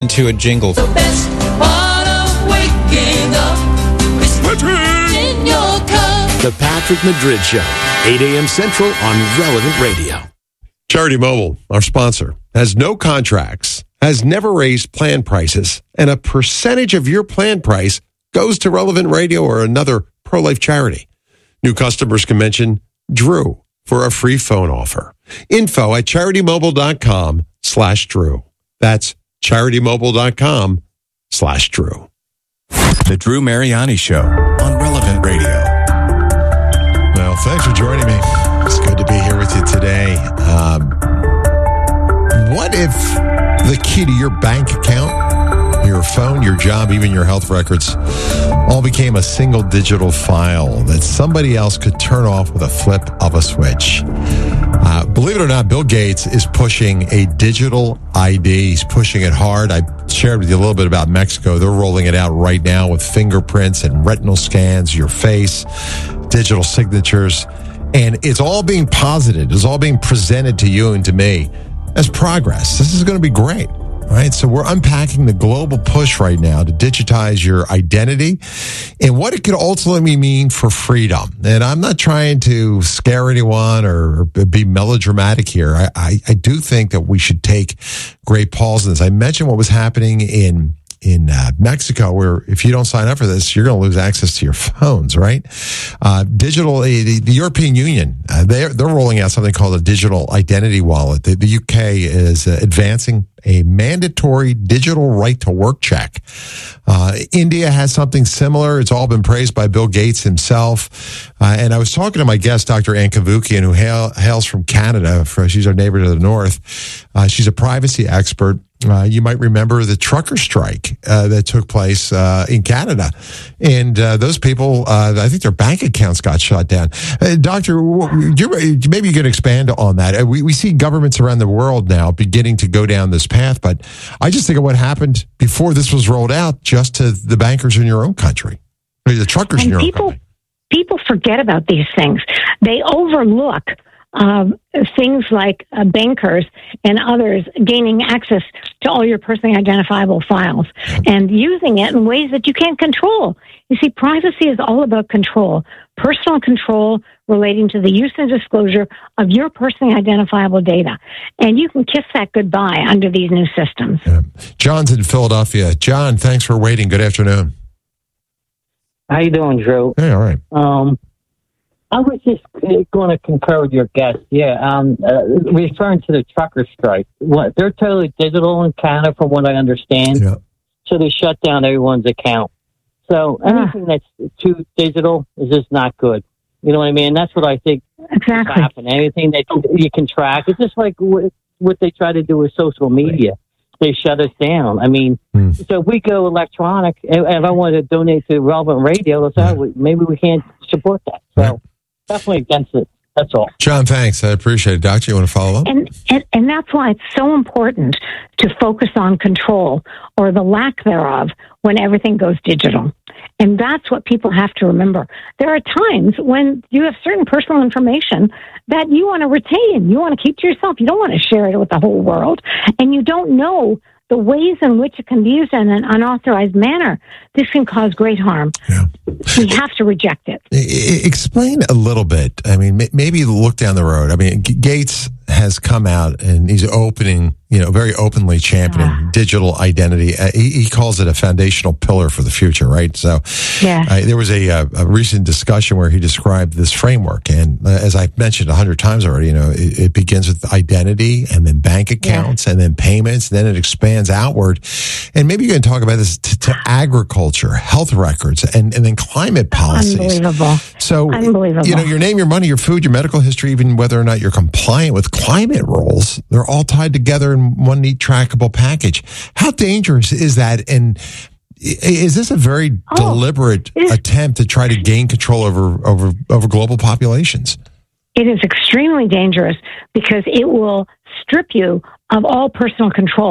To a jingle. The best part of waking up is in your cup. The Patrick Madrid Show, 8 a.m. Central on Relevant Radio. Charity Mobile, our sponsor, has no contracts, has never raised plan prices, and a percentage of your plan price goes to Relevant Radio or another pro-life charity. New customers can mention Drew for a free phone offer. Info at CharityMobile.com/Drew. That's CharityMobile.com/Drew. The Drew Mariani Show on Relevant Radio. Well, thanks for joining me. It's good to be here with you today. What if the key to your bank account, your phone, your job, even your health records all became a single digital file that somebody else could turn off with a flip of a switch? Believe it or not, Bill Gates is pushing a digital ID. He's pushing it hard. I shared with you a little bit about Mexico. They're rolling it out right now with fingerprints and retinal scans, your face, digital signatures. And it's all being posited. It's all being presented to you and to me as progress. This is going to be great. Right, so we're unpacking the global push right now to digitize your identity and what it could ultimately mean for freedom. And I'm not trying to scare anyone or be melodramatic here. I do think that we should take great pause in this. I mentioned what was happening in Mexico, where if you don't sign up for this, you're going to lose access to your phones, right? The European Union, they're rolling out something called a digital identity wallet. The UK is advancing a mandatory digital right to work check. India has something similar. It's all been praised by Bill Gates himself. And I was talking to my guest, Dr. Ann Cavoukian, who hails from Canada. She's our neighbor to the north. She's a privacy expert. You might remember the trucker strike that took place in Canada. And those people, I think their bank accounts got shut down. Doctor, maybe you could expand on that. We see governments around the world now beginning to go down this path, but I just think of what happened before this was rolled out just to the bankers in your own country, the truckers in your own country. People forget about these things. They overlook things like bankers and others gaining access to all your personally identifiable files and using it in ways that you can't control. You see, privacy is all about control, personal control relating to the use and disclosure of your personally identifiable data. And you can kiss that goodbye under these new systems. Yeah. John's in Philadelphia. John, thanks for waiting. Good afternoon. How you doing, Drew? Hey, all right. I was just going to concur with your guest. Yeah, referring to the trucker strike. They're totally digital in Canada, from what I understand. Yeah. So they shut down everyone's account. So anything that's too digital is just not good. You know what I mean? That's what I think exactly is happening. Anything that you can track. It's just like what they try to do with social media. They shut us down. I mean, so if we go electronic, and if I want to donate to Relevant Radio, maybe we can't support that. So definitely against it. That's all. John, thanks. I appreciate it. Doctor, you want to follow up? And that's why it's so important to focus on control or the lack thereof when everything goes digital. And that's what people have to remember. There are times when you have certain personal information that you want to retain, you want to keep to yourself. You don't want to share it with the whole world. And you don't know the ways in which it can be used in an unauthorized manner. This can cause great harm. Yeah. We have to reject it. Explain a little bit. I mean, maybe look down the road. I mean, Gates has come out and he's opening, very openly championing digital identity. He calls it a foundational pillar for the future, right? So there was a recent discussion where he described this framework. And as I've mentioned 100 times already, it begins with identity and then bank accounts and then payments. And then it expands outward. And maybe you can talk about this to agriculture, health records, and then climate policies. Unbelievable. So, your name, your money, your food, your medical history, even whether or not you're compliant with climate rules, they're all tied together in one neat trackable package. How dangerous is that? And is this a very deliberate attempt to try to gain control over global populations? It is extremely dangerous because it will strip you of all personal control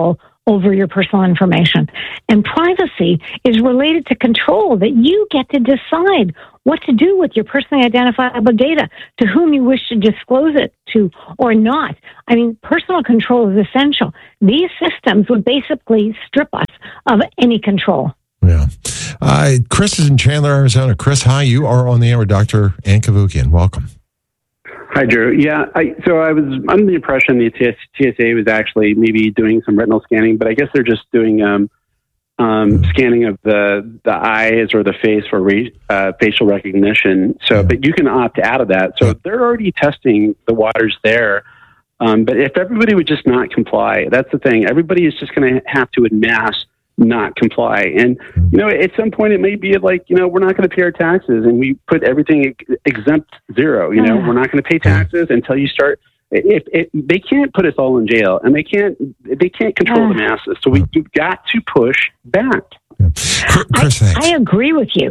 over your personal information. And privacy is related to control, that you get to decide what to do with your personally identifiable data, to whom you wish to disclose it to or not. I mean, personal control is essential. These systems would basically strip us of any control. Yeah. Chris is in Chandler, Arizona. Chris, hi. You are on the air with Dr. Ann Cavoukian. Welcome. Hi, Drew. Yeah, I was under the impression the TSA was actually maybe doing some retinal scanning, but I guess they're just doing scanning of the eyes or the face for facial recognition. So, but you can opt out of that. So they're already testing the waters there. But if everybody would just not comply, that's the thing. Everybody is just going to have to en masse not comply. And, at some point it may be like, we're not going to pay our taxes and we put everything exempt zero, we're not going to pay taxes until you start. If they can't put us all in jail and they can't control the masses. So we've got to push back. Chris, I agree with you.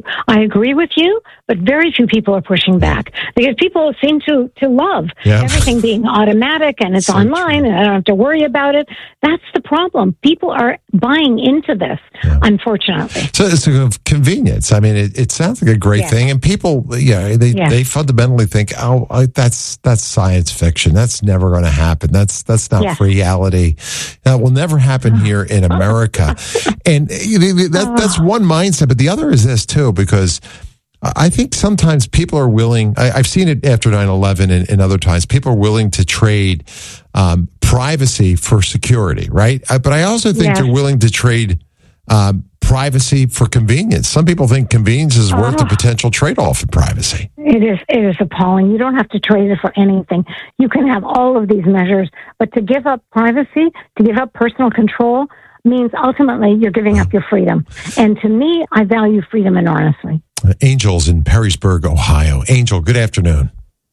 But very few people are pushing back because people seem to love everything being automatic and it's online and I don't have to worry about it. That's the problem. People are buying into this, unfortunately. So it's a convenience. I mean, it sounds like a great thing, and people, they fundamentally think, that's science fiction. That's never going to happen. That's not reality. That will never happen here in America. And that's one mindset, but the other is this too, because I think sometimes people are willing, I've seen it after 9/11 and other times, people are willing to trade privacy for security, right? But I also think they're willing to trade privacy for convenience. Some people think convenience is worth the potential trade-off in privacy. It is appalling. You don't have to trade it for anything. You can have all of these measures, but to give up privacy, to give up personal control, means ultimately you're giving up your freedom. And to me, I value freedom enormously. Angel's in Perrysburg, Ohio. Angel, good afternoon.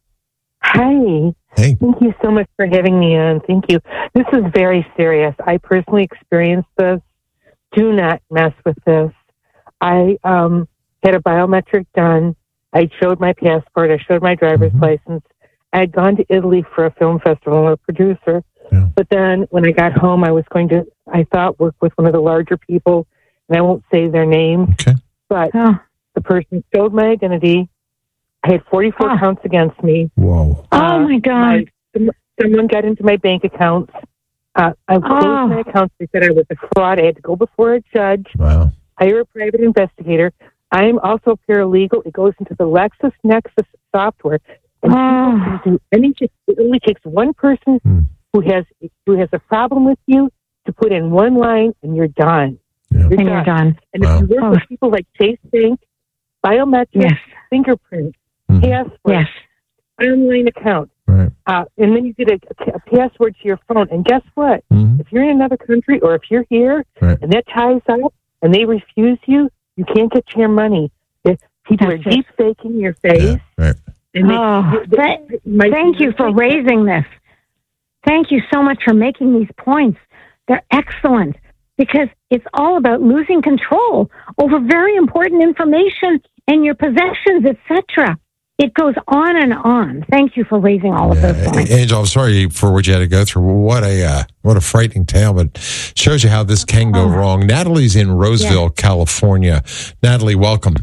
Hi. Hey. Thank you so much for having me on. Thank you. This is very serious. I personally experienced this. Do not mess with this. I had a biometric done. I showed my passport. I showed my driver's license. I had gone to Italy for a film festival. I'm a producer. Yeah. But then when I got home, I thought work with one of the larger people, and I won't say their name, but the person showed my identity. I had 44 counts against me. Whoa. Oh, my God. Someone got into my bank accounts. I closed my accounts. They said I was a fraud. I had to go before a judge, hire a private investigator. I am also paralegal. It goes into the LexisNexis software. And people can do anything. It only takes one person who has a problem with you to put in one line, and you're done. Yeah. You're done. And if you work with people like Chase Bank, biometrics, fingerprints, passwords, online account, and then you get a password to your phone. And guess what? If you're in another country or if you're here and that ties up and they refuse you, you can't get your money. People are deep faking your face. And thank you for raising this. Thank you so much for making these points. They're excellent because it's all about losing control over very important information and your possessions, etc. It goes on and on. Thank you for raising all of those points. Angel, I'm sorry for what you had to go through. What a frightening tale, but shows you how this can go wrong. Natalie's in Roseville, California. Natalie, welcome.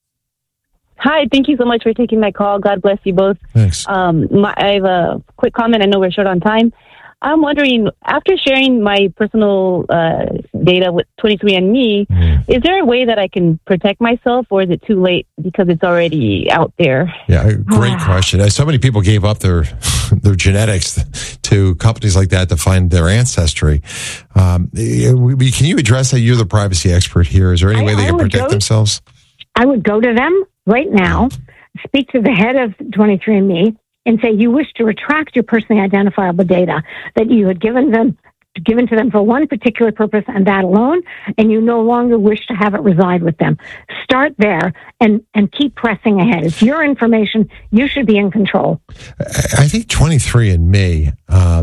Hi, thank you so much for taking my call. God bless you both. Thanks. I have a quick comment. I know we're short on time. I'm wondering, after sharing my personal data with 23andMe, is there a way that I can protect myself, or is it too late because it's already out there? Yeah, great question. So many people gave up their genetics to companies like that to find their ancestry. Can you address that? You're the privacy expert here. Is there any way they can protect themselves? I would go to them right now, speak to the head of 23andMe, and say you wish to retract your personally identifiable data that you had given to them for one particular purpose and that alone, and you no longer wish to have it reside with them. Start there and keep pressing ahead. It's your information. You should be in control. I think 23andMe,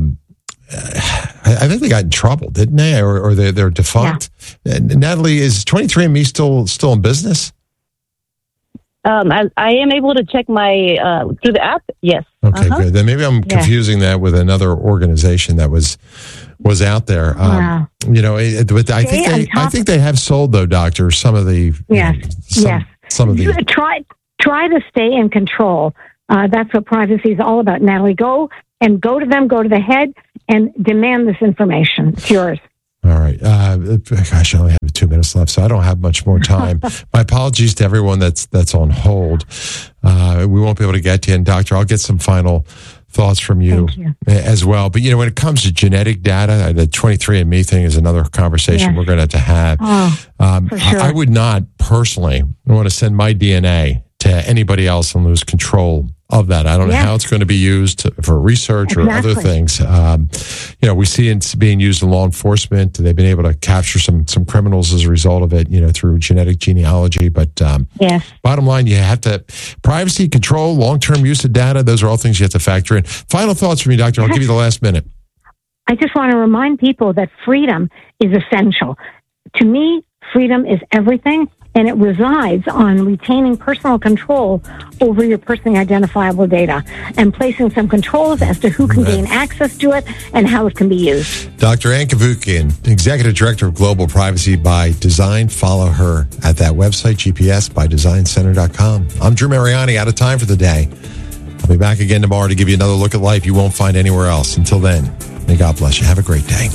I think they got in trouble, didn't they? Or they're defunct. Yeah. Natalie, is 23andMe still in business? I am able to check my through the app. Yes. Okay, good. Then maybe I'm confusing that with another organization that was out there. You know, but I think they have sold though, Doctor, some of the some of the try to stay in control. That's what privacy is all about, Natalie. Go to them, go to the head, and demand this information. It's yours. All right. Gosh, I only have 2 minutes left, so I don't have much more time. My apologies to everyone that's on hold. We won't be able to get to you. And Doctor, I'll get some final thoughts from you as well. But, you know, when it comes to genetic data, the 23andMe thing is another conversation we're going to have. For sure. I would not personally want to send my DNA to anybody else and lose control of that. I don't know how it's going to be used for research or other things. You know, we see it's being used in law enforcement. They've been able to capture some criminals as a result of it, you know, through genetic genealogy. But bottom line, you have to privacy, control, long-term use of data. Those are all things you have to factor in. Final thoughts from you, Doctor. I'll give you the last minute. I just want to remind people that freedom is essential. To me, freedom is everything. And it resides on retaining personal control over your personally identifiable data and placing some controls as to who can gain access to it and how it can be used. Dr. Ann Cavoukian, Executive Director of Global Privacy by Design. Follow her at that website, gpsbydesigncenter.com. I'm Drew Mariani, out of time for the day. I'll be back again tomorrow to give you another look at life you won't find anywhere else. Until then, may God bless you. Have a great day.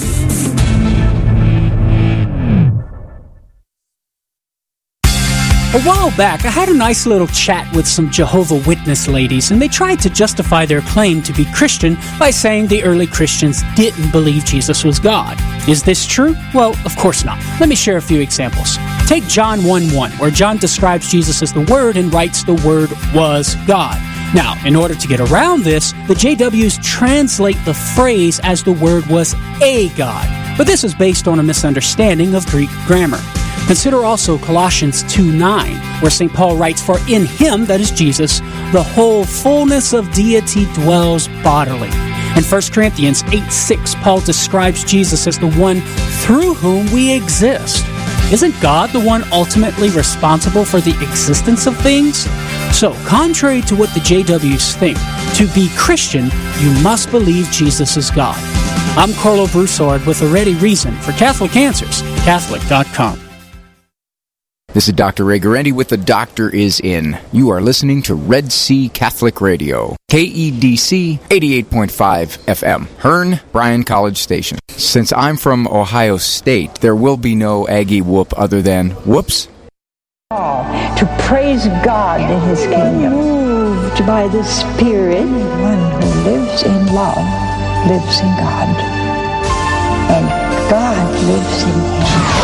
A while back, I had a nice little chat with some Jehovah Witness ladies, and they tried to justify their claim to be Christian by saying the early Christians didn't believe Jesus was God. Is this true? Well, of course not. Let me share a few examples. Take John 1:1, where John describes Jesus as the Word and writes the Word was God. Now, in order to get around this, the JWs translate the phrase as the Word was a God. But this is based on a misunderstanding of Greek grammar. Consider also Colossians 2:9, where St. Paul writes, "For in him," that is Jesus, "the whole fullness of deity dwells bodily." In 1 Corinthians 8:6, Paul describes Jesus as the one through whom we exist. Isn't God the one ultimately responsible for the existence of things? So, contrary to what the JWs think, to be Christian, you must believe Jesus is God. I'm Carlo Broussard with a ready reason for Catholic Answers, Catholic.com. This is Dr. Ray Guarendi with The Doctor Is In. You are listening to Red Sea Catholic Radio, KEDC 88.5 FM, Hearn, Bryan College Station. Since I'm from Ohio State, there will be no Aggie whoop other than whoops. To praise God in His kingdom. Moved by the Spirit, one who lives in love lives in God, and God lives in him.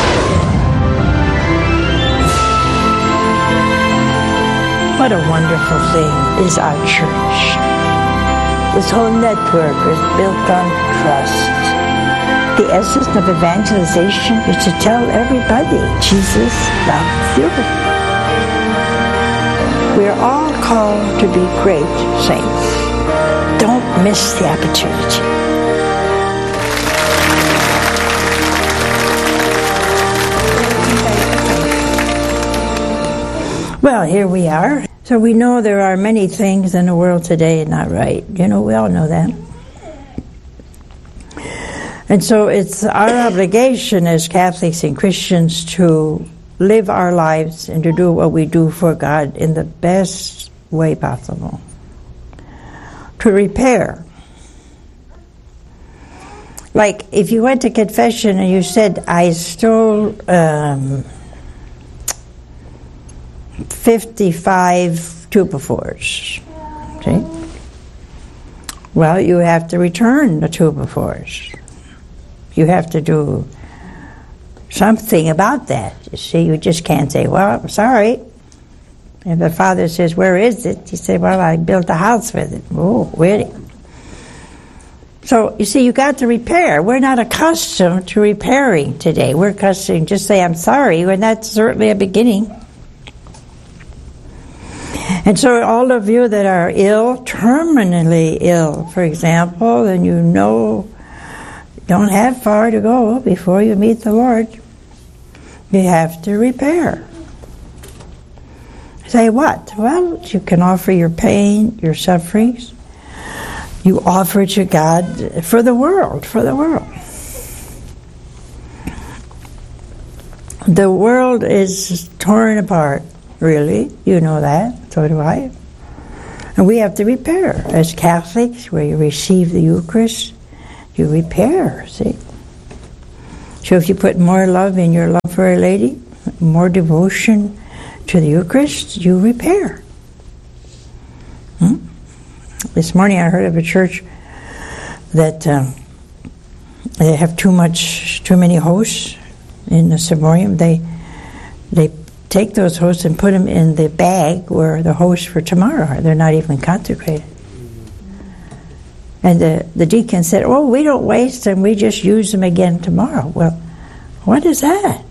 What a wonderful thing is our church. This whole network is built on trust. The essence of evangelization is to tell everybody Jesus loves you. We're all called to be great saints. Don't miss the opportunity. Well, here we are. So we know there are many things in the world today not right. You know, we all know that. And so it's our obligation as Catholics and Christians to live our lives and to do what we do for God in the best way possible. To repair. Like if you went to confession and you said, I stole 55 two-by-fours. See? Well, you have to return the two-by-fours. You have to do something about that. You see, you just can't say, well, I'm sorry. If the father says, where is it? You say, well, I built a house with it. Oh, really? So, you see, you got to repair. We're not accustomed to repairing today. We're accustomed to just say, I'm sorry, and that's certainly a beginning. And so all of you that are ill, terminally ill, for example, and you know don't have far to go before you meet the Lord, you have to repair. Say what? Well, you can offer your pain, your sufferings. You offer to God for the world, for the world. The world is torn apart, really. You know that, so do I. And we have to repair. As Catholics, where you receive the Eucharist, you repair, see? So if you put more love in your love for Our Lady, more devotion to the Eucharist, you repair. This morning I heard of a church that they have too many hosts in the ciborium. They take those hosts and put them in the bag where the hosts for tomorrow are. They're not even consecrated. And the deacon said, "Oh, we don't waste them. We just use them again tomorrow." Well, what is that?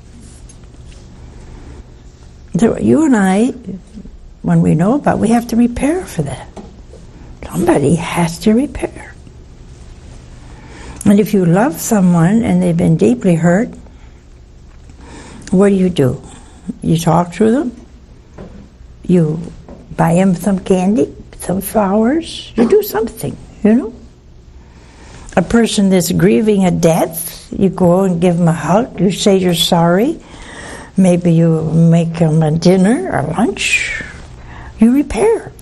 So you and I, when we know about it, we have to repair for that. Somebody has to repair. And if you love someone and they've been deeply hurt, what do? You talk to them. You buy them some candy, some flowers. You do something, you know. A person that's grieving a death, you go and give them a hug. You say you're sorry. Maybe you make them a dinner or lunch. You repair.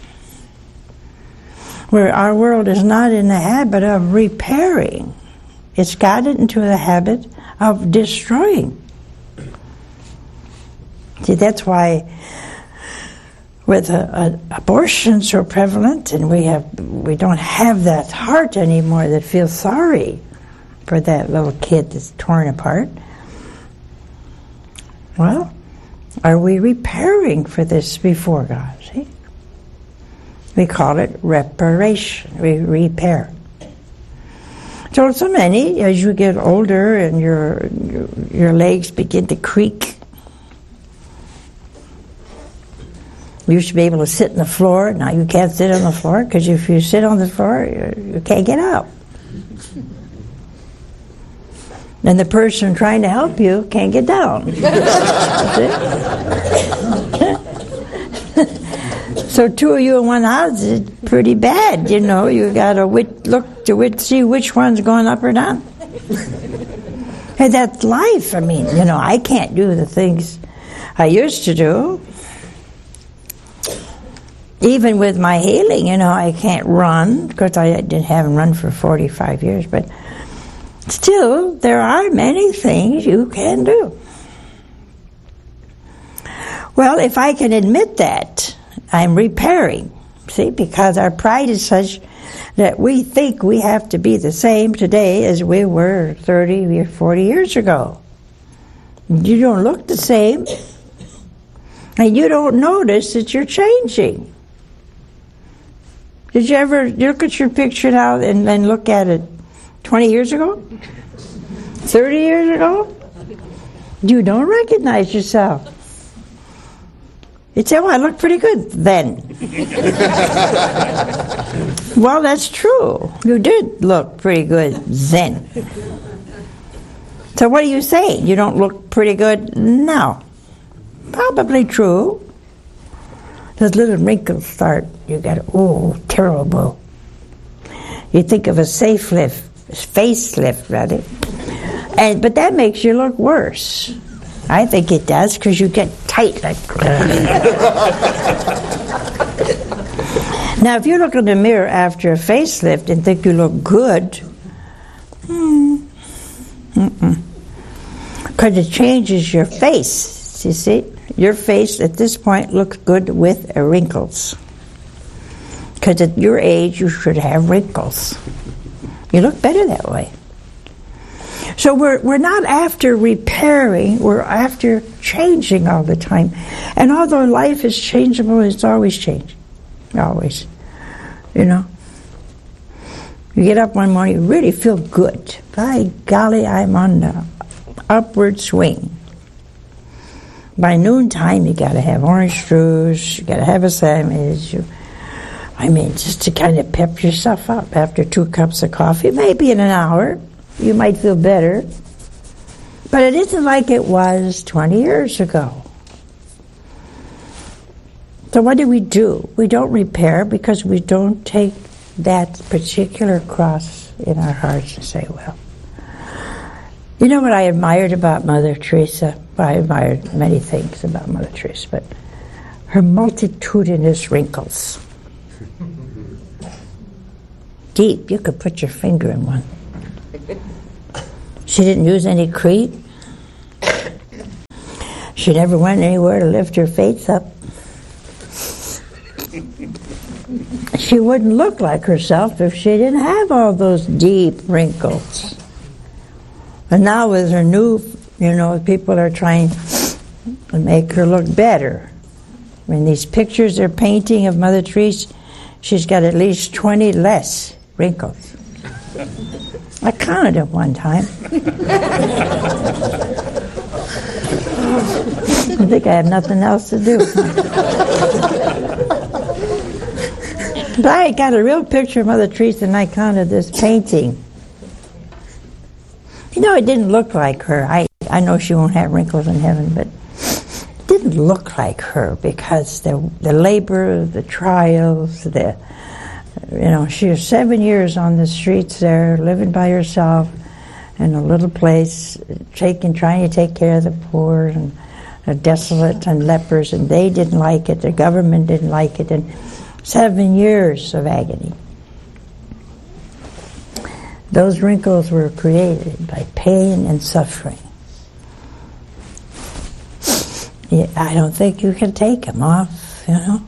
Where our world is not in the habit of repairing. It's gotten into the habit of destroying. See, that's why with abortion so prevalent, and we don't have that heart anymore that feels sorry for that little kid that's torn apart. Well, are we repairing for this before God? See? We call it reparation. We repair. So many, as you get older and your legs begin to creak. You used to be able to sit on the floor. Now you can't sit on the floor because if you sit on the floor, you can't get up. And the person trying to help you can't get down. So two of you in one house is pretty bad, you know. You got to look to see which one's going up or down. And that's life. I mean, you know, I can't do the things I used to do. Even with my healing, you know, I can't run because I haven't run for 45 years. But still, there are many things you can do. Well, if I can admit that, I'm repairing. See, because our pride is such that we think we have to be the same today as we were 30 or 40 years ago. You don't look the same, and you don't notice that you're changing. Did you ever look at your picture now and then look at it 20 years ago? 30 years ago? You don't recognize yourself. You say, "Oh, I look pretty good then." Well, that's true. You did look pretty good then. So what are you saying? You don't look pretty good now? Probably true. Those little wrinkles start. You got, oh, terrible. You think of a facelift rather. But that makes you look worse. I think it does because you get tight like. Now, if you look in the mirror after a facelift and think you look good, because it changes your face. You see, your face at this point looks good with wrinkles. Because at your age, you should have wrinkles. You look better that way. So we're not after repairing, we're after changing all the time. And although life is changeable, it's always changing. Always. You know? You get up one morning, you really feel good. By golly, I'm on the upward swing. By noontime, you got to have orange juice, you got to have a sandwich. Just to kind of pep yourself up after 2 cups of coffee, maybe in an hour. You might feel better. But it isn't like it was 20 years ago. So what do? We don't repair because we don't take that particular cross in our hearts and say, well, you know what I admired about Mother Teresa? Well, I admired many things about Mother Teresa, but her multitudinous wrinkles. Deep, you could put your finger in one. She didn't use any cream. She never went anywhere to lift her face up. She wouldn't look like herself if she didn't have all those deep wrinkles. And now with her new, people are trying to make her look better. I mean, these pictures they're painting of Mother Teresa, she's got at least 20 less wrinkles. I counted them one time. I think I have nothing else to do. But I got a real picture of Mother Teresa and I counted this painting. It didn't look like her. I know she won't have wrinkles in heaven, but it didn't look like her because the labor, the trials, she was 7 years on the streets there, living by herself in a little place, trying to take care of the poor and the desolate and lepers, and they didn't like it, the government didn't like it, and 7 years of agony. Those wrinkles were created by pain and suffering. I don't think you can take them off,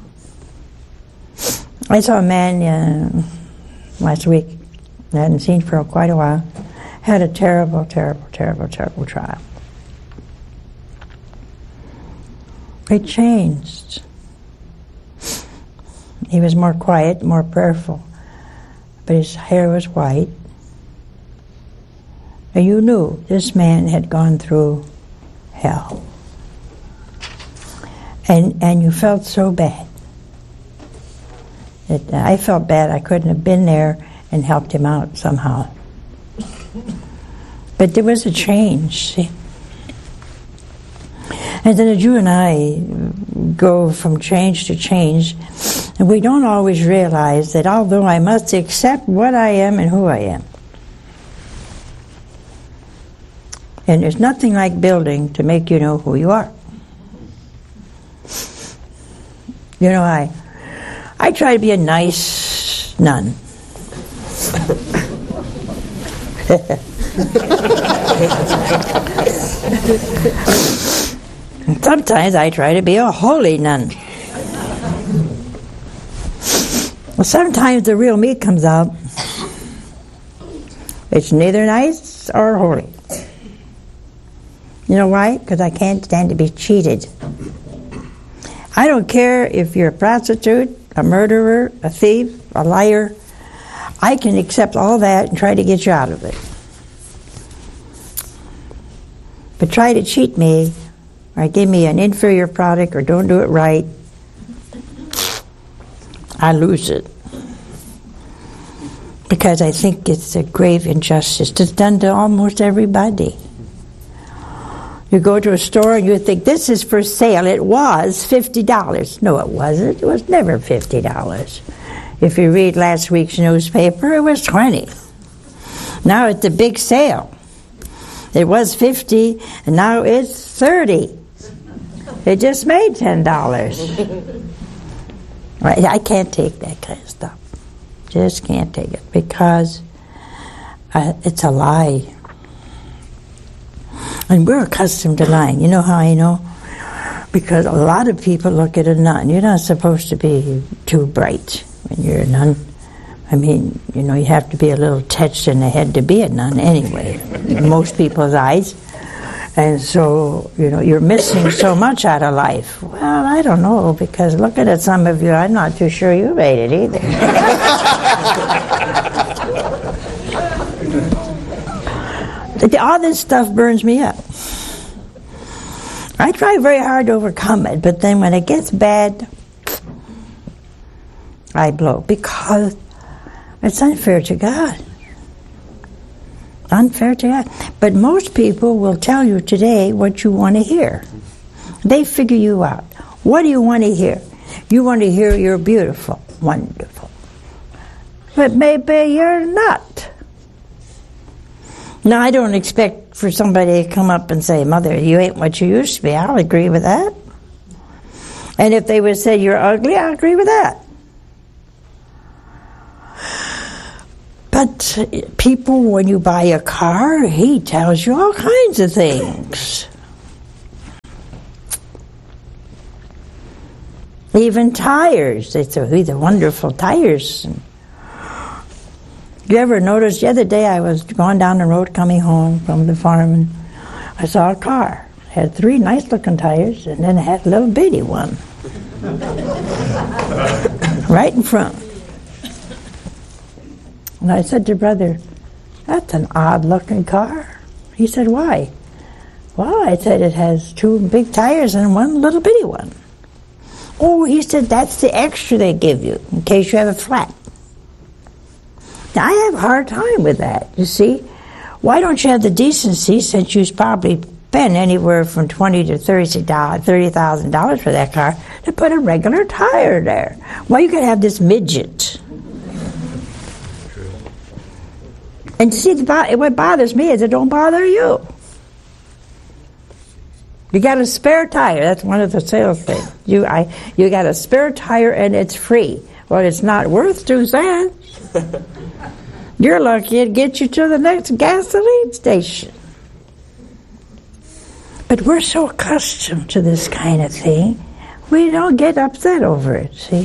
I saw a man last week I hadn't seen for quite a while, had a terrible, terrible, terrible, terrible trial. He changed. He was more quiet, more prayerful, but his hair was white. And you knew this man had gone through hell. And you felt so bad. I felt bad I couldn't have been there and helped him out somehow. But there was a change, see. And then as you and I go from change to change, and we don't always realize that although I must accept what I am and who I am, and there's nothing like building to make you know who you are. I try to be a nice nun. And sometimes I try to be a holy nun. Well, sometimes the real me comes out. It's neither nice or holy. You know why? Because I can't stand to be cheated. I don't care if you're a prostitute, a murderer, a thief, a liar. I can accept all that and try to get you out of it. But try to cheat me, or give me an inferior product, or don't do it right, I lose it. Because I think it's a grave injustice. It's done to almost everybody. You go to a store and you think, this is for sale. It was $50. No, it wasn't. It was never $50. If you read last week's newspaper, it was $20. Now it's a big sale. It was $50, and now it's $30. It just made $10. I can't take that kind of stuff. Just can't take it because it's a lie. And we're accustomed to lying. You know how I know? Because a lot of people look at a nun. You're not supposed to be too bright when you're a nun. I mean, you have to be a little touched in the head to be a nun anyway, in most people's eyes. And so, you're missing so much out of life. Well, I don't know, because looking at some of you, I'm not too sure you made it either. All this stuff burns me up. I try very hard to overcome it, but then when it gets bad, I blow, because it's unfair to God. Unfair to God. But most people will tell you today what you want to hear. They figure you out. What do you want to hear? You want to hear you're beautiful, wonderful. But maybe you're not. Now, I don't expect for somebody to come up and say, Mother, you ain't what you used to be. I'll agree with that. And if they would say you're ugly, I'll agree with that. But people, when you buy a car, he tells you all kinds of things. Even tires. They say, these are wonderful tires. You ever notice, the other day I was going down the road coming home from the farm, and I saw a car. It had 3 nice-looking tires, and then it had a little bitty one. Right in front. And I said to Brother, that's an odd-looking car. He said, why? Well, I said, it has 2 big tires and 1 little bitty one. Oh, he said, that's the extra they give you in case you have a flat. Now, I have a hard time with that, you see. Why don't you have the decency, since you've probably spent anywhere from $20,000 to $30,000 for that car, to put a regular tire there? Why you gotta have this midget? And see, what bothers me is it don't bother you. You got a spare tire. That's one of the sales things. You got a spare tire and it's free. Well, it's not worth 2 cents. You're lucky it gets you to the next gasoline station. But we're so accustomed to this kind of thing, we don't get upset over it, see?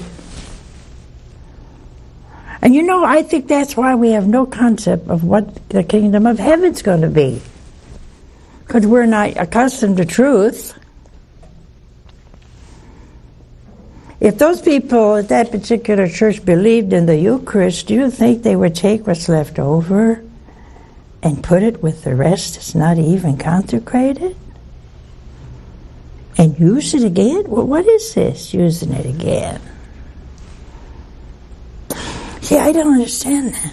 And you know, I think that's why we have no concept of what the kingdom of heaven's going to be. Because we're not accustomed to truth. If those people at that particular church believed in the Eucharist, do you think they would take what's left over and put it with the rest that's not even consecrated? And use it again? Well, what is this, using it again? See, I don't understand that.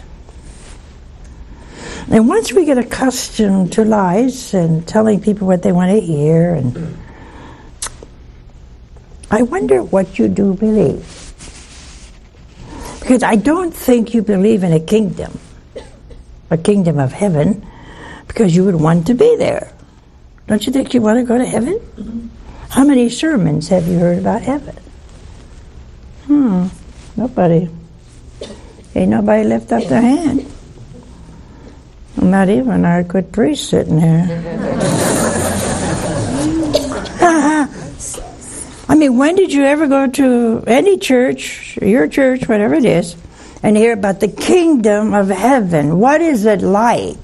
And once we get accustomed to lies and telling people what they want to hear, and I wonder what you do believe. Because I don't think you believe in a kingdom of heaven, because you would want to be there. Don't you think you want to go to heaven? Mm-hmm. How many sermons have you heard about heaven? Nobody. Ain't nobody lift up their hand. Not even our good priest sitting here. I mean, when did you ever go to any church, your church, whatever it is, and hear about the kingdom of heaven? What is it like?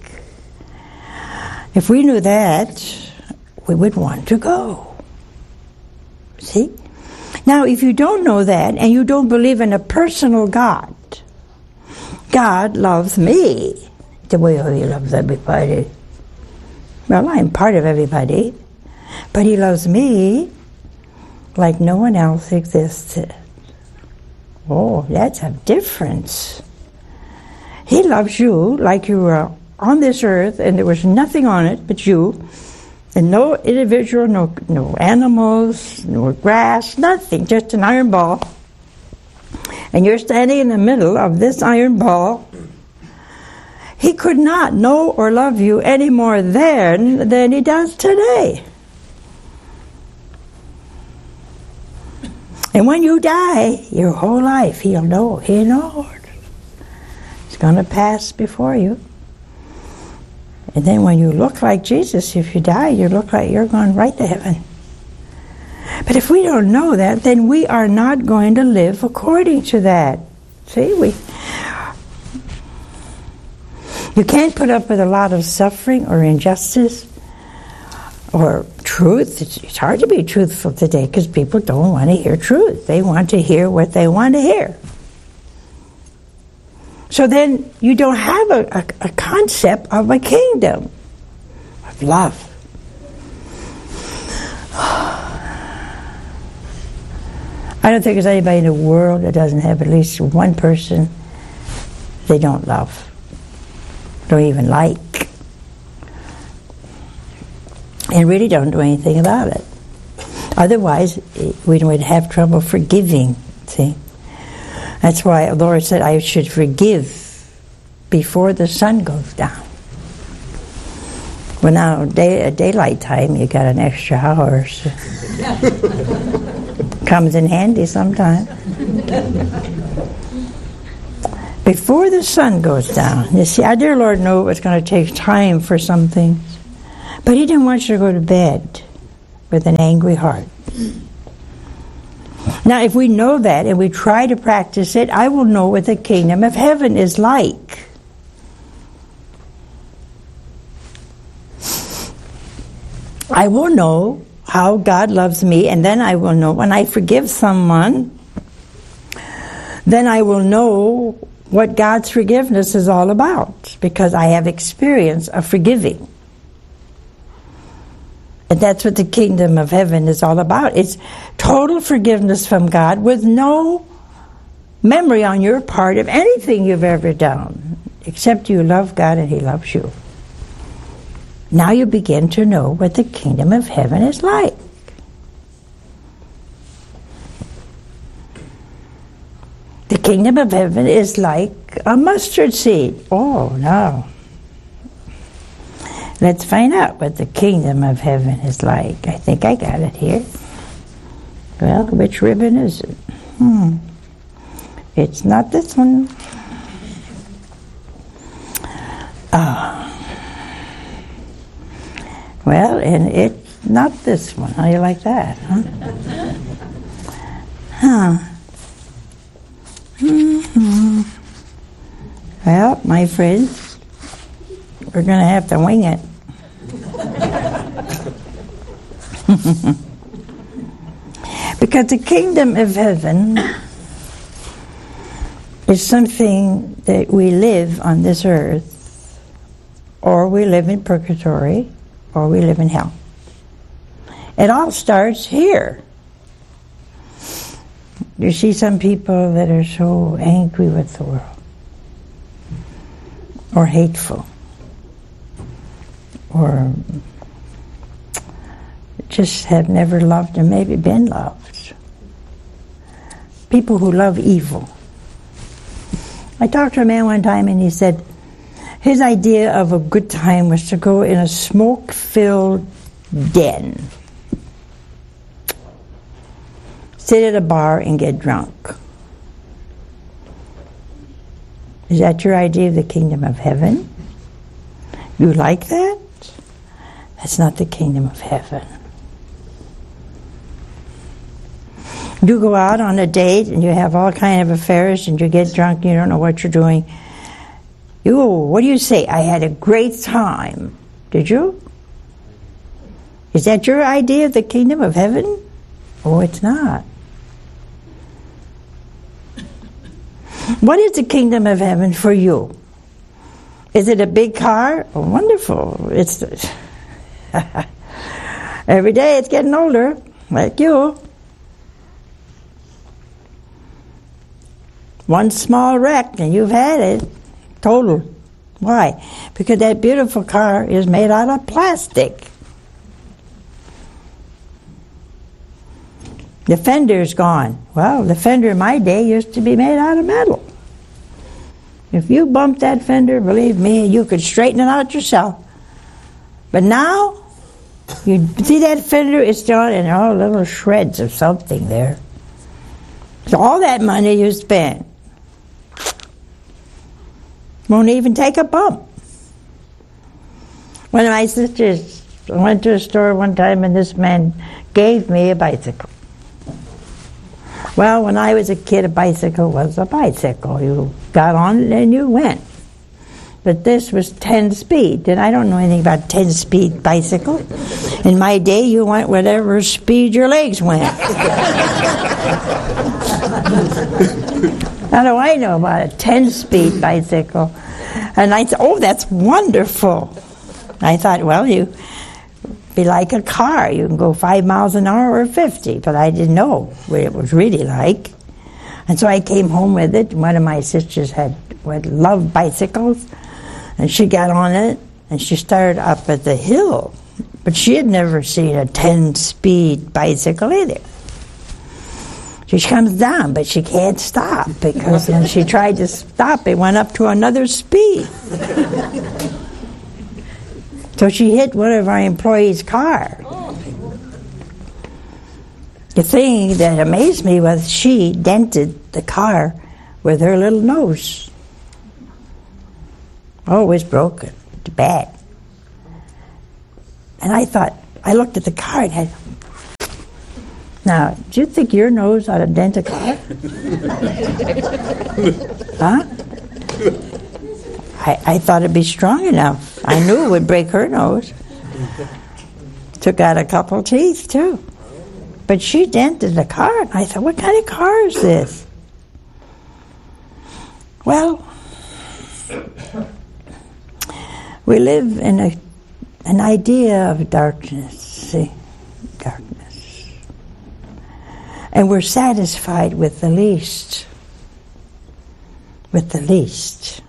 If we knew that, we would want to go. See? Now, if you don't know that, and you don't believe in a personal God, God loves me the way He loves everybody. Well, I'm part of everybody, but He loves me like no one else existed. Oh, that's a difference. He loves you like you were on this earth and there was nothing on it but you, and no individual, no animals, no grass, nothing, just an iron ball. And you're standing in the middle of this iron ball. He could not know or love you any more then than He does today. And when you die, your whole life, He'll know. He knows. It's going to pass before you. And then when you look like Jesus, if you die, you look like you're going right to heaven. But if we don't know that, then we are not going to live according to that. See, you can't put up with a lot of suffering or injustice or truth. It's hard to be truthful today because people don't want to hear truth. They want to hear what they want to hear. So then you don't have a concept of a kingdom of love. I don't think there's anybody in the world that doesn't have at least one person they don't love, don't even like, and really don't do anything about it. Otherwise, we would have trouble forgiving, see? That's why the Lord said I should forgive before the sun goes down. Well, now, daylight time, you got an extra hour. So comes in handy sometimes. Before the sun goes down. You see, our dear Lord knew it was going to take time for some things. But He didn't want you to go to bed with an angry heart. Now, if we know that and we try to practice it, I will know what the kingdom of heaven is like. I will know how God loves me, and then I will know when I forgive someone, then I will know what God's forgiveness is all about, because I have experience of forgiving. And that's what the kingdom of heaven is all about. It's total forgiveness from God with no memory on your part of anything you've ever done, except you love God and He loves you. Now you begin to know what the kingdom of heaven is like. The kingdom of heaven is like a mustard seed. Oh, no. Let's find out what the kingdom of heaven is like. I think I got it here. Well, which ribbon is it? It's not this one. Well, and it's not this one. How do you like that, huh? Well, my friends, we're going to have to wing it. Because the kingdom of heaven is something that we live on this earth, or we live in purgatory, or we live in hell. It all starts here. You see some people that are so angry with the world, or hateful, or just have never loved or maybe been loved. People who love evil. I talked to a man one time and he said his idea of a good time was to go in a smoke-filled den, sit at a bar and get drunk. Is that your idea of the kingdom of heaven? You like that? That's not the kingdom of heaven. You go out on a date and you have all kind of affairs and you get drunk and you don't know what you're doing. What do you say? I had a great time. Did you? Is that your idea of the kingdom of heaven? Oh, it's not. What is the kingdom of heaven for you? Is it a big car? Oh, wonderful. It's every day it's getting older, like you. One small wreck and you've had it. Total. Why? Because that beautiful car is made out of plastic. The fender's gone. Well, the fender in my day used to be made out of metal. If you bumped that fender, believe me, you could straighten it out yourself. But now, you see that fender, it's gone, and there are all little shreds of something there. So all that money you spent won't even take a bump. One of my sisters went to a store one time and this man gave me a bicycle. Well, when I was a kid, a bicycle was a bicycle. You got on it and you went. But this was 10-speed, and I don't know anything about 10-speed bicycle. In my day, you went whatever speed your legs went. How do I know about a 10-speed bicycle? And I thought, oh, that's wonderful. I thought, well, you be like a car. You can go 5 miles an hour or 50, but I didn't know what it was really like. And so I came home with it. One of my sisters loved bicycles, and she got on it, and she started up at the hill. But she had never seen a 10-speed bicycle either. She comes down, but she can't stop because when she tried to stop, it went up to another speed. So she hit one of our employees' cars. The thing that amazed me was she dented the car with her little nose. Oh, it was broken. It's bad. And I looked at the car and had, now, do you think your nose ought to dent a car? Huh? I thought it'd be strong enough. I knew it would break her nose. Took out a couple teeth, too. But she dented the car, and I thought, what kind of car is this? Well, we live in an idea of darkness, see? Darkness. And we're satisfied with the least. With the least.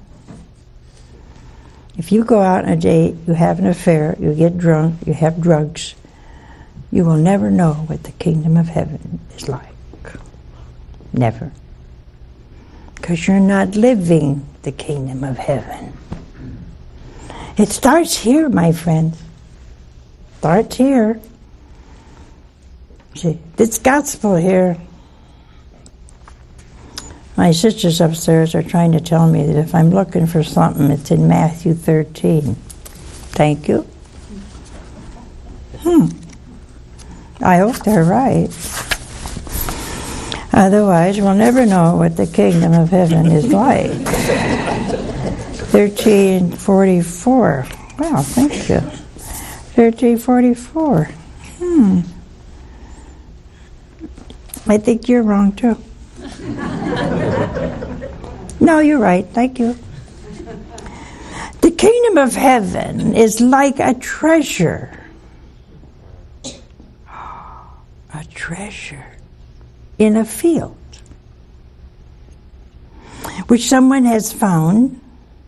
If you go out on a date, you have an affair, you get drunk, you have drugs, you will never know what the kingdom of heaven is like. Never. Because you're not living the kingdom of heaven. It starts here, my friends. Starts here. See, this gospel here. My sisters upstairs are trying to tell me that if I'm looking for something, it's in Matthew 13. Thank you. I hope they're right. Otherwise, we'll never know what the kingdom of heaven is like. 1344. Well, thank you. 1344. I think you're wrong, too. No, you're right. Thank you. The kingdom of heaven is like a treasure. A treasure in a field, which someone has found.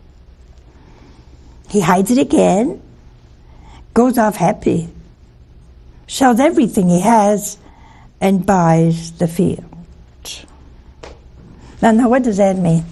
He hides it again, goes off happy, sells everything he has, and buys the field. Now, what does that mean?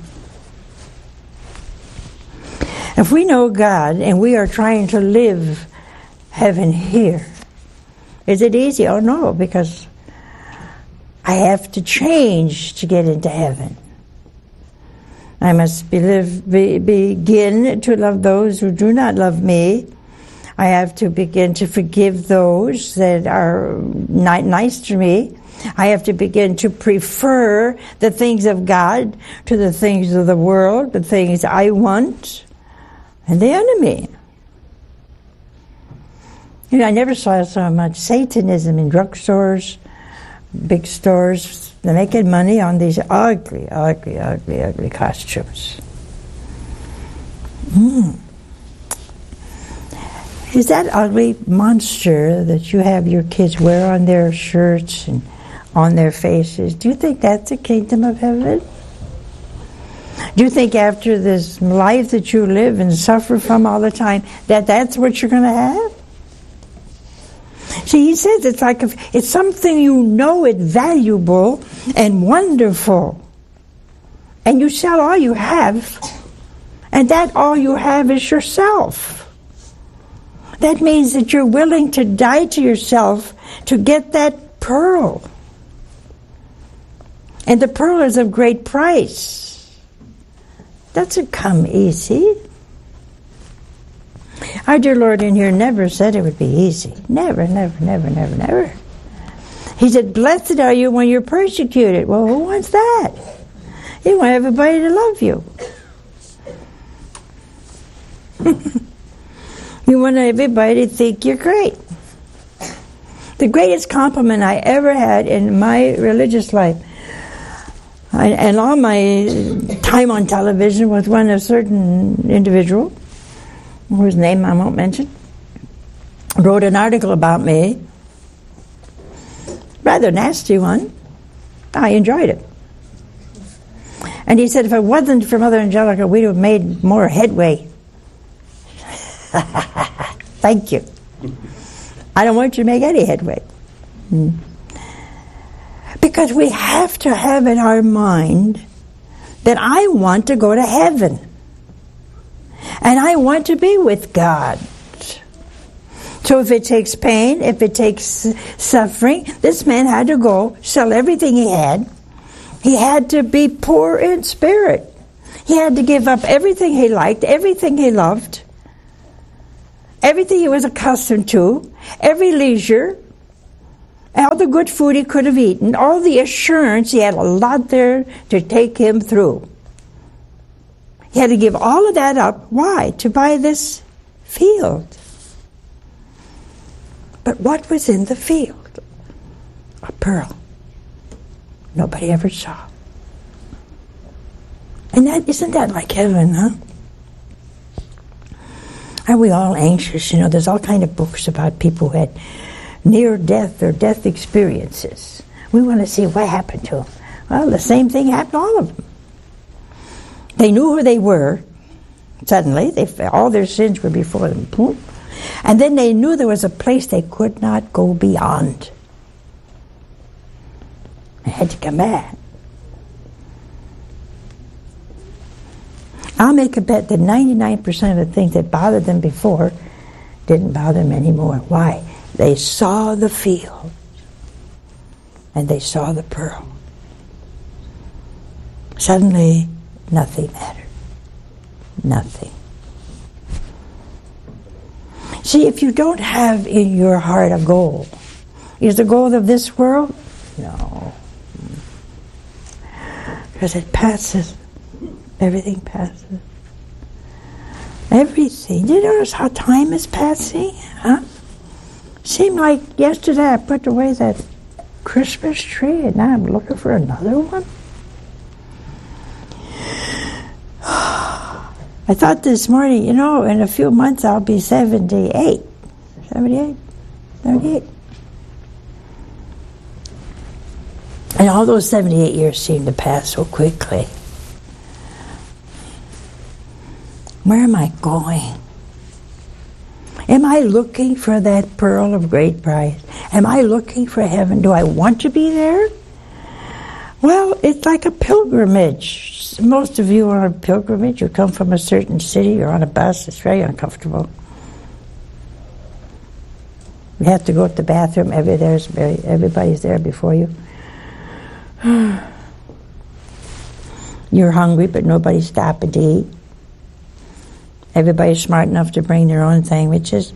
If we know God and we are trying to live heaven here, is it easy? Oh, no, because I have to change to get into heaven. I must begin to love those who do not love me. I have to begin to forgive those that are not nice to me. I have to begin to prefer the things of God to the things of the world, the things I want, and the enemy. You know, I never saw so much Satanism in drugstores, big stores. They're making money on these ugly, ugly, ugly, ugly costumes. Is that ugly monster that you have your kids wear on their shirts and on their faces, do you think that's the kingdom of heaven? Do you think after this life that you live and suffer from all the time, that that's what you're going to have? See, he says it's like it's something you know it's valuable and wonderful. And you sell all you have, and that all you have is yourself. That means that you're willing to die to yourself to get that pearl. And the pearl is of great price. Doesn't come easy. Our dear Lord in here never said it would be easy. Never, never, never, never, never. He said, blessed are you when you're persecuted. Well, who wants that? You want everybody to love you. You want everybody to think you're great. The greatest compliment I ever had in my religious life, and all my time on television, was when a certain individual, whose name I won't mention, wrote an article about me. Rather nasty one. I enjoyed it. And he said, if it wasn't for Mother Angelica, we'd have made more headway. Thank you. I don't want you to make any headway. Because we have to have in our mind that I want to go to heaven. And I want to be with God. So if it takes pain, if it takes suffering, this man had to go, sell everything he had. He had to be poor in spirit. He had to give up everything he liked, everything he loved, everything he was accustomed to, every leisure, all the good food he could have eaten, all the assurance. He had a lot there to take him through. He had to give all of that up. Why? To buy this field. But what was in the field? A pearl. Nobody ever saw. And isn't that like heaven, huh? Are we all anxious? You know, there's all kind of books about people who had near death or death experiences. We want to see what happened to them. Well, the same thing happened to all of them. They knew who they were. Suddenly, all their sins were before them. Boom. And then they knew there was a place they could not go beyond. They had to come back. I'll make a bet that 99% of the things that bothered them before didn't bother them anymore. Why? They saw the field. And they saw the pearl. Suddenly, nothing mattered. Nothing. See, if you don't have in your heart a goal, is the goal of this world? No. Because it passes. Everything passes. Everything. Do you notice how time is passing? Huh? Seemed like yesterday I put away that Christmas tree and now I'm looking for another one. I thought this morning, you know, in a few months I'll be 78. 78. And all those 78 years seem to pass so quickly. Where am I going? Am I looking for that pearl of great price? Am I looking for heaven? Do I want to be there? Well, it's like a pilgrimage. Most of you are on a pilgrimage. You come from a certain city. You're on a bus. It's very uncomfortable. You have to go to the bathroom. Everybody's there before you. You're hungry, but nobody's stopping to eat. Everybody's smart enough to bring their own sandwiches.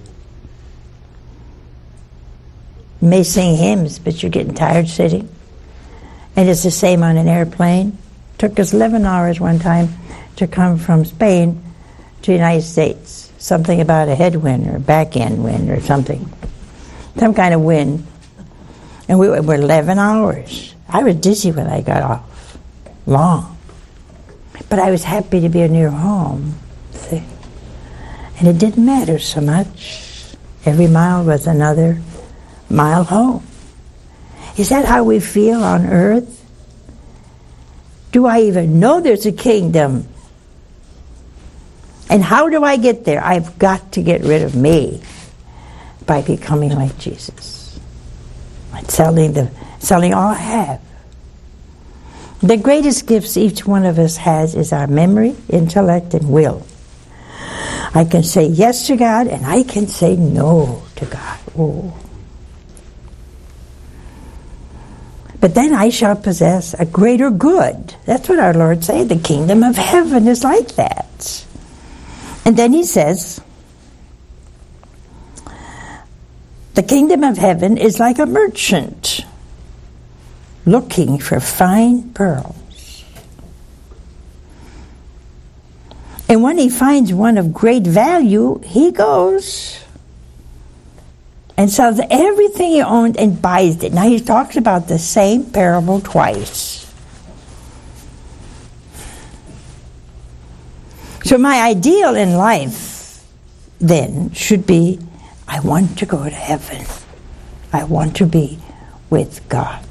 You may sing hymns, but you're getting tired sitting. And it's the same on an airplane. Took us 11 hours one time to come from Spain to the United States. Something about a headwind or a back-end wind or something. Some kind of wind. And we were 11 hours. I was dizzy when I got off. Long. But I was happy to be near home. See? And it didn't matter so much. Every mile was another mile home. Is that how we feel on earth? Do I even know there's a kingdom? And how do I get there? I've got to get rid of me by becoming like Jesus. By selling all I have. The greatest gifts each one of us has is our memory, intellect, and will. I can say yes to God and I can say no to God. Oh. But then I shall possess a greater good. That's what our Lord said. The kingdom of heaven is like that. And then he says, the kingdom of heaven is like a merchant looking for fine pearls. And when he finds one of great value, he goes and sells everything he owned and buys it. Now he talks about the same parable twice. So my ideal in life then should be, I want to go to heaven. I want to be with God.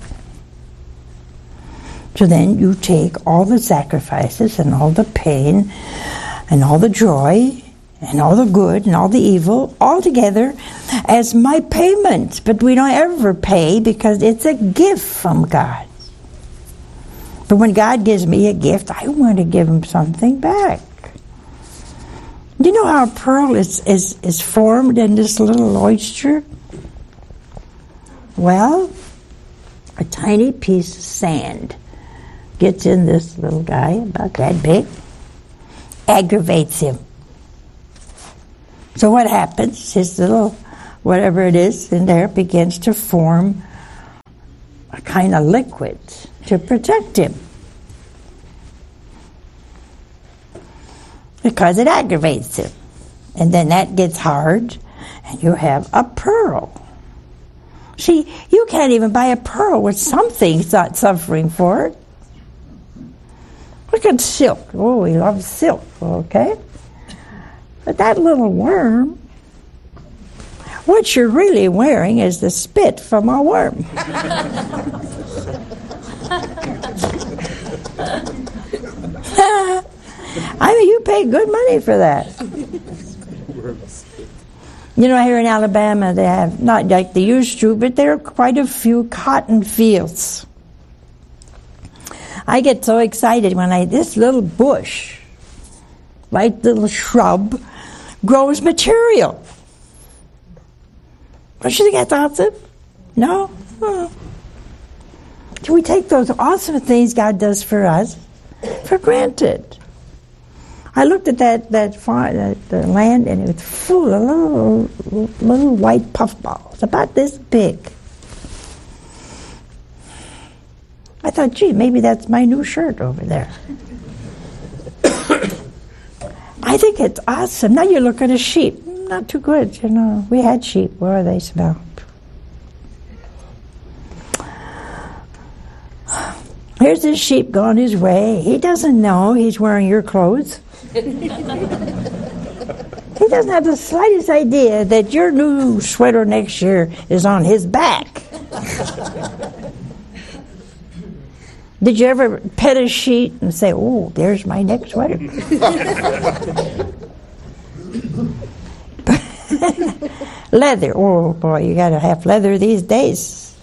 So then you take all the sacrifices and all the pain and all the joy and all the good and all the evil all together, as my payment. But we don't ever pay because it's a gift from God. But when God gives me a gift, I want to give him something back. You know how a pearl is formed in this little oyster? Well, a tiny piece of sand gets in this little guy, about that big, aggravates him. So what happens? His little, whatever it is in there, begins to form a kind of liquid to protect him. Because it aggravates him. And then that gets hard, and you have a pearl. See, you can't even buy a pearl with something's not suffering for it. Look at silk. Oh, we love silk, okay? But that little worm, what you're really wearing is the spit from a worm. I mean, you pay good money for that. You know, here in Alabama, they have, not like they used to, but there are quite a few cotton fields. I get so excited when this little bush, like little shrub, grows material. Don't you think that's awesome? No? Oh. Do we take those awesome things God does for us for granted? I looked at that farm, the land, and it was full of little white puffballs, about this big. I thought, gee, maybe that's my new shirt over there. I think it's awesome. Now you look at a sheep. Not too good, you know. We had sheep. Where do they smell? Here's this sheep going his way. He doesn't know he's wearing your clothes. He doesn't have the slightest idea that your new sweater next year is on his back. Did you ever pet a sheep and say, oh, there's my next sweater? Leather. Oh, boy, you got to have leather these days.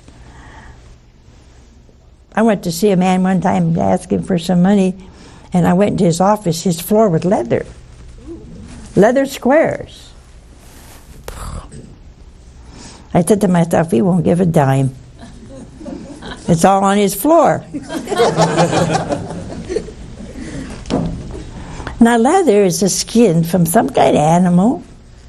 I went to see a man one time asking for some money, and I went into his office. His floor was leather. Leather squares. I said to myself, he won't give a dime. It's all on his floor. Now, leather is the skin from some kind of animal.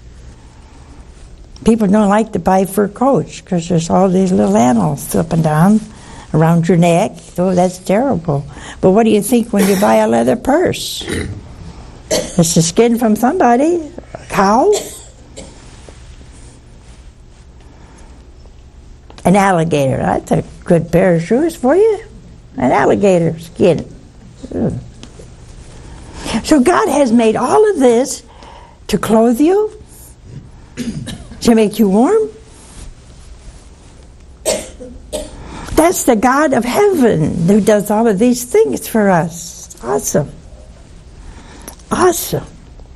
People don't like to buy fur coats because there's all these little animals up and down around your neck. Oh, that's terrible. But what do you think when you buy a leather purse? It's the skin from somebody, a cow. An alligator. That's a good pair of shoes for you. An alligator skin. Ugh. So God has made all of this to clothe you, to make you warm. That's the God of heaven who does all of these things for us. Awesome. Awesome.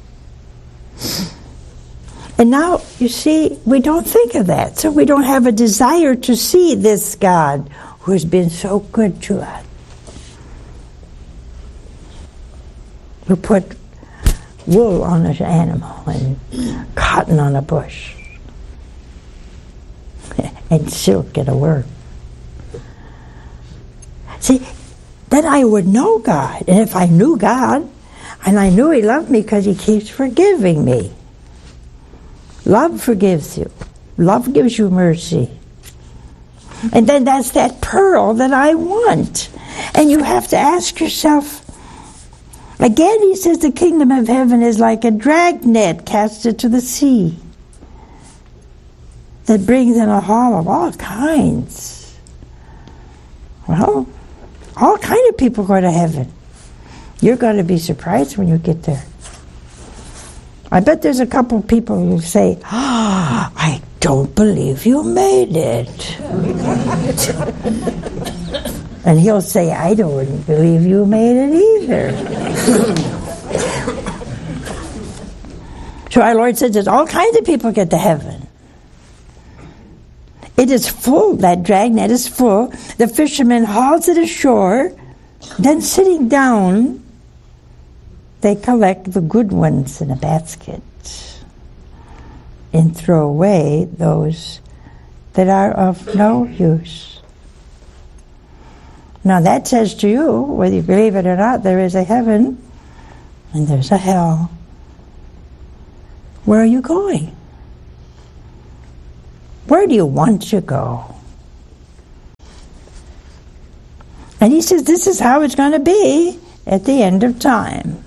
And now, you see, we don't think of that. So we don't have a desire to see this God who has been so good to us. Who put wool on an animal and cotton on a bush and silk in a worm. See, then I would know God. And if I knew God, and I knew He loved me because He keeps forgiving me. Love forgives you. Love gives you mercy. And then that's that pearl that I want. And you have to ask yourself, again, He says the kingdom of heaven is like a dragnet cast into the sea that brings in a haul of all kinds. Well, all kind of people go to heaven. You're going to be surprised when you get there. I bet there's a couple of people who say, I don't believe you made it. And he'll say, I don't believe you made it either. So our Lord says that all kinds of people get to heaven. It is full. That dragnet is full. The fisherman hauls it ashore. Then sitting down, they collect the good ones in a basket and throw away those that are of no use. Now that says to you, whether you believe it or not, there is a heaven and there's a hell. Where are you going? Where do you want to go? And he says this is how it's going to be at the end of time.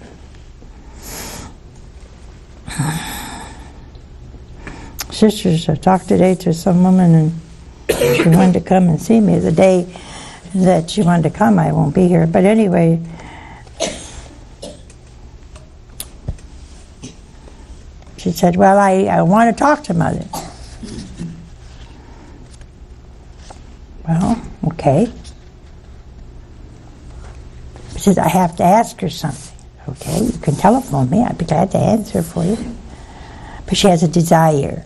Sisters, I talked today to some woman and she wanted to come and see me. The day that she wanted to come, I won't be here. But anyway, she said, well, I want to talk to Mother. Well, okay. She said, I have to ask her something. Okay, you can telephone me. I'd be glad to answer for you. But she has a desire.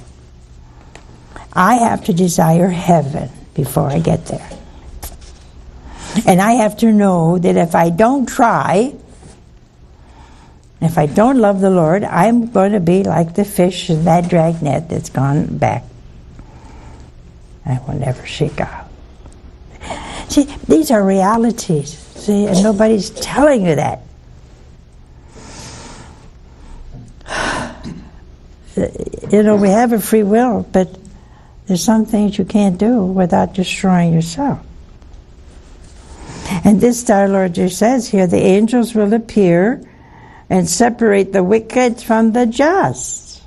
I have to desire heaven before I get there. And I have to know that if I don't try, if I don't love the Lord, I'm going to be like the fish in that dragnet that's gone back. I will never see God. See, these are realities. See, and nobody's telling you that. You know, we have a free will, but there's some things you can't do without destroying yourself. And this our Lord just says here, the angels will appear and separate the wicked from the just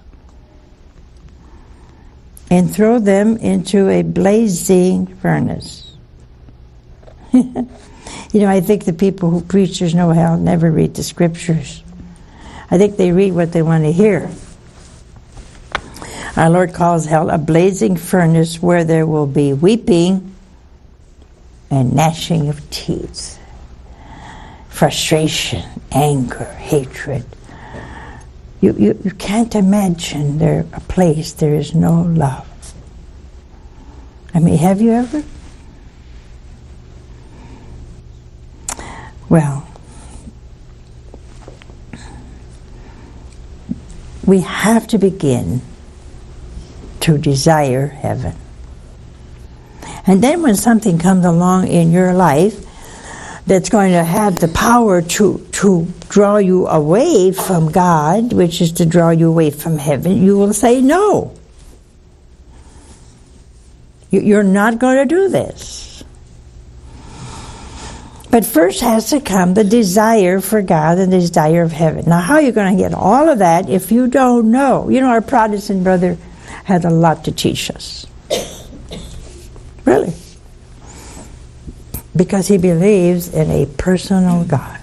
and throw them into a blazing furnace. You know, I think the people who preach there's no hell never read the scriptures. I think they read what they want to hear. Our Lord calls hell a blazing furnace where there will be weeping and gnashing of teeth, frustration, anger, hatred. You can't imagine there a place there is no love. I mean, have you ever? Well, we have to begin to desire heaven. And then when something comes along in your life that's going to have the power to draw you away from God, which is to draw you away from heaven, you will say no. You're not going to do this. But first has to come the desire for God and the desire of heaven. Now, how are you going to get all of that if you don't know? You know, our Protestant brother had a lot to teach us. Really. Because he believes in a personal God.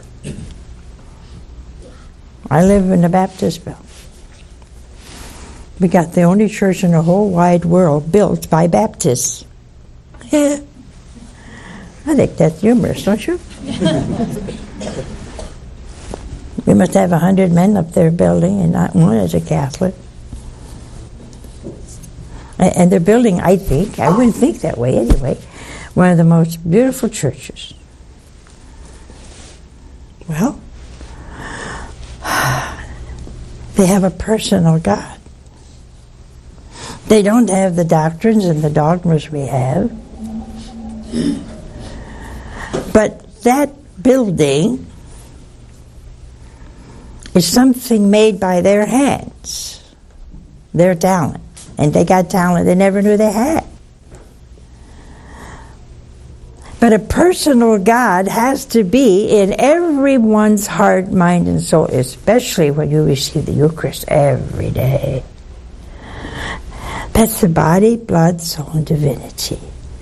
I live in the Baptist belt. We got the only church in the whole wide world built by Baptists. Yeah. I think that's humorous, don't you? We must have 100 men up there building, and not one is a Catholic. And they're building, I think, I wouldn't think that way anyway, one of the most beautiful churches. Well, they have a personal God. They don't have the doctrines and the dogmas we have. But that building is something made by their hands, their talent. And they got talent they never knew they had. But a personal God has to be in everyone's heart, mind, and soul, especially when you receive the Eucharist every day. That's the body, blood, soul, and divinity.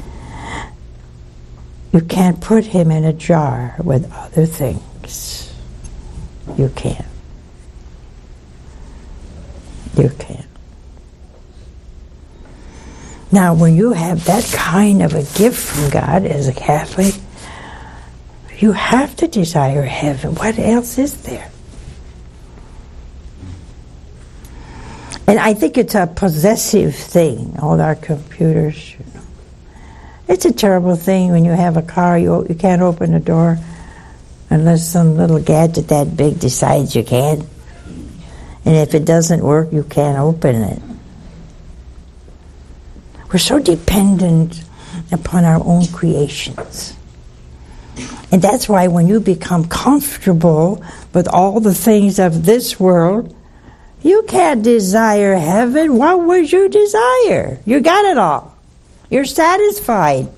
You can't put him in a jar with other things. You can't. You can't. Now, when you have that kind of a gift from God as a Catholic, you have to desire heaven. What else is there? And I think it's a possessive thing, all our computers. It's a terrible thing when you have a car, you can't open the door unless some little gadget that big decides you can. And if it doesn't work, you can't open it. We're so dependent upon our own creations. And that's why when you become comfortable with all the things of this world, you can't desire heaven. What would you desire? You got it all. You're satisfied.